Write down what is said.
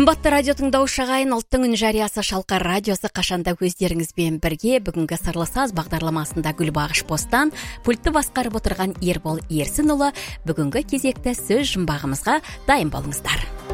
Қымбатты радио тыңдаушы ағайын, ұлттың үн жариясы Шалқар радиосы қашанда өздеріңізбен бірге. Бүгінгі Сырлы саз бағдарламасында Гүлбағыш Бостан, пультті басқарып отырған Ербол Ерсінұлы. Бүгінгі кезекті сөз жұмбағымызға дайын болыңыздар.